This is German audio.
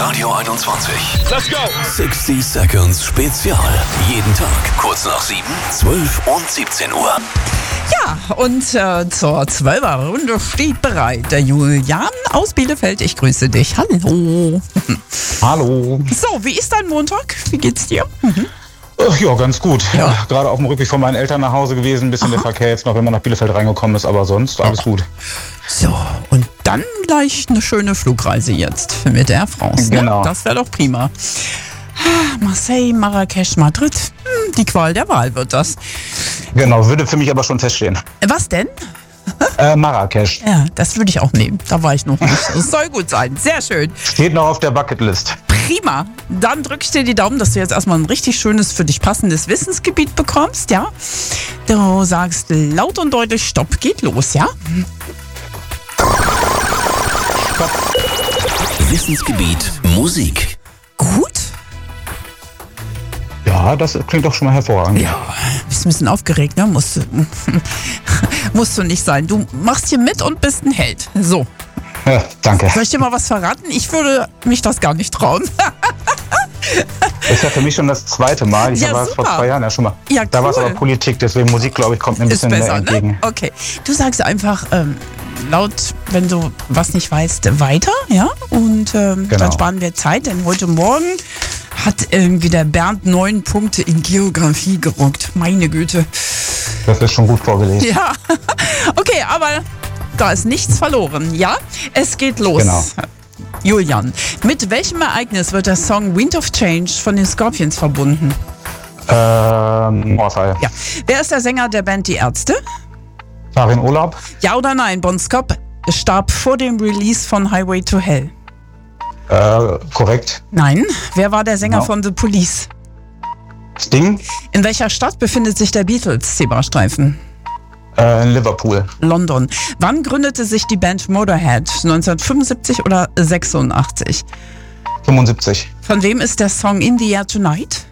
Radio 21. Let's go! 60 Seconds Spezial. Jeden Tag kurz nach 7, 12 und 17 Uhr. Ja, und zur 12er Runde steht bereit der Julian aus Bielefeld. Ich grüße dich. Hallo. Hallo. So, wie ist dein Montag? Wie geht's dir? Ach ja, ganz gut. Ja. Gerade auf dem Rückweg von meinen Eltern nach Hause gewesen. Ein bisschen der Verkehr jetzt noch, wenn man nach Bielefeld reingekommen ist, aber sonst alles gut. So, und dann gleich eine schöne Flugreise jetzt mit Air France. Ne? Genau. Das wäre doch prima. Marseille, Marrakesch, Madrid. Die Qual der Wahl wird das. Genau, würde für mich aber schon feststehen. Was denn? Marrakesch. Ja, das würde ich auch nehmen. Da war ich noch nicht. Das soll gut sein. Sehr schön. Steht noch auf der Bucketlist. Prima. Dann drücke ich dir die Daumen, dass du jetzt erstmal ein richtig schönes, für dich passendes Wissensgebiet bekommst, ja? Du sagst laut und deutlich, Stopp, geht los, ja? Wissensgebiet Musik. Gut? Ja, das klingt doch schon mal hervorragend. Ja, bist ein bisschen aufgeregt, ne? Musst du nicht sein. Du machst hier mit und bist ein Held. So. Ja, danke. Soll ich dir mal was verraten? Ich würde mich das gar nicht trauen. Das ist ja für mich schon das zweite Mal. Ich Ja, war es vor super. 2 Jahren ja schon mal. Ja, Da war es cool. aber Politik, deswegen Musik, glaube ich, kommt mir ein Ist bisschen mehr besser, entgegen. ne? Okay. Du sagst einfach laut, wenn du was nicht weißt, weiter, ja? Und dann sparen wir Zeit, denn heute Morgen hat irgendwie der Bernd 9 Punkte in Geografie gerockt. Meine Güte. Das ist schon gut vorgelesen. Ja. Okay, aber da ist nichts verloren, ja? Es geht los. Genau. Julian, mit welchem Ereignis wird der Song Wind of Change von den Scorpions verbunden? Mauerfall. Ja. Wer ist der Sänger der Band Die Ärzte? Farin Urlaub. Ja oder nein? Bon Scott starb vor dem Release von Highway to Hell. Korrekt. Nein. Wer war der Sänger No. von The Police? Sting. In welcher Stadt befindet sich der Beatles-Zebrastreifen? In Liverpool. London. Wann gründete sich die Band Motorhead? 1975 oder 86? 75. Von wem ist der Song In the Air Tonight?